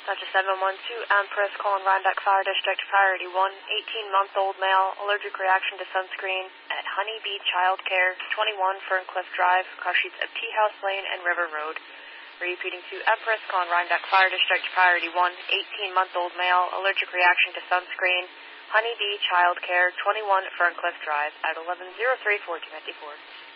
Dr. 712, Empress, calling Rhinebeck Fire District, priority 1, 18-month-old male, allergic reaction to sunscreen at Honeybee Child Care, 21 Ferncliff Drive, car sheets of Tea House Lane and River Road. Repeating to Empress, calling Rhinebeck Fire District, priority 1, 18-month-old male, allergic reaction to sunscreen, Honeybee Child Care, 21 Ferncliff Drive, at 1103-1454.